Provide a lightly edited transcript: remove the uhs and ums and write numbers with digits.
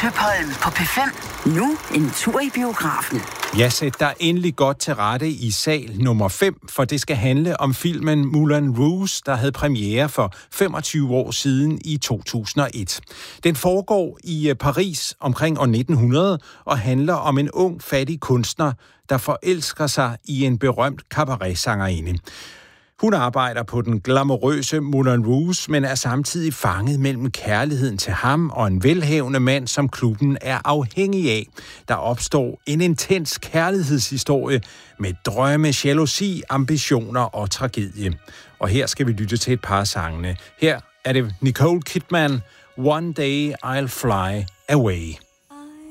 Hørsholm på P5. Nu en tur i biografen. Ja, sæt dig endelig godt til rette i sal nummer 5, for det skal handle om filmen Moulin Rouge, der havde premiere for 25 år siden i 2001. Den foregår i Paris omkring år 1900 og handler om en ung, fattig kunstner, der forelsker sig i en berømt cabaret-sangerinde. Hun arbejder på den glamourøse Moulin Rouge, men er samtidig fanget mellem kærligheden til ham og en velhavende mand, som klubben er afhængig af. Der opstår en intens kærlighedshistorie med drømme, jalousi, ambitioner og tragedie. Og her skal vi lytte til et par af sangene. Her er det Nicole Kidman, One Day I'll Fly Away.